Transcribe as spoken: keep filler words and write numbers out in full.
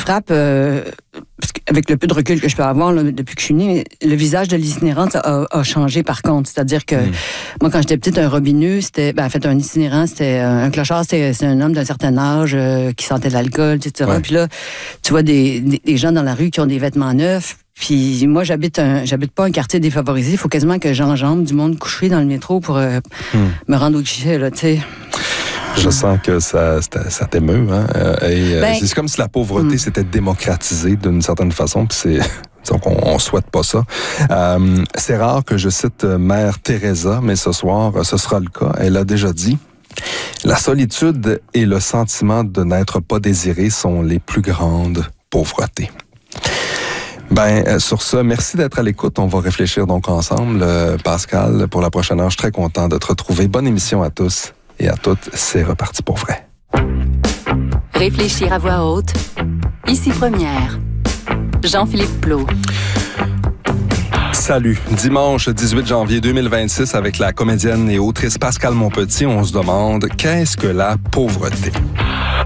frappe, euh, parce qu'avec le peu de recul que je peux avoir là, depuis que je suis née, le visage de l'itinérante a, a changé par contre. C'est-à-dire que mmh. moi, quand j'étais petite, un robineux, c'était, ben, en fait, un itinérant, c'était un clochard, c'était, c'était un homme d'un certain âge euh, qui sentait l'alcool, et cetera. Ouais. Puis là, tu vois des, des, des gens dans la rue qui ont des vêtements neufs. Puis moi, j'habite un, j'habite pas un quartier défavorisé. Il faut quasiment que j'enjambe du monde couché dans le métro pour euh, mmh. me rendre au guichet, là, tu sais. Je sens que ça, ça, ça t'émeut. Hein? Et, ben, c'est comme si la pauvreté hum. s'était démocratisée d'une certaine façon. Puis c'est, donc on, on souhaite pas ça. Euh, c'est rare que je cite Mère Teresa, mais ce soir, ce sera le cas. Elle a déjà dit « La solitude et le sentiment de n'être pas désiré sont les plus grandes pauvretés. » Ben, sur ça, merci d'être à l'écoute. On va réfléchir donc ensemble. Euh, Pascal, pour la prochaine heure, je suis très content de te retrouver. Bonne émission à tous. Et à toutes, c'est reparti pour vrai. Réfléchir à voix haute. Ici Première. Jean-Philippe Plot. Salut. Dimanche dix-huit janvier deux mille vingt-six, avec la comédienne et autrice Pascale Monpetit, on se demande qu'est-ce que la pauvreté?